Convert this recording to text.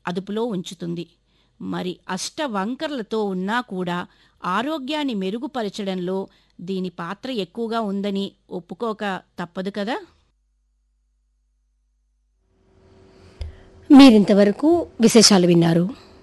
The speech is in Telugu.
అదుపులో ఉంచుతుంది. మరి అష్టవంకర్లతో ఉన్నా కూడా ఆరోగ్యాన్ని మెరుగుపరచడంలో దీని పాత్ర ఎక్కువగా ఉందని ఒప్పుకోక తప్పదు కదా. మీరింతవరకు విశేషాలు విన్నారు.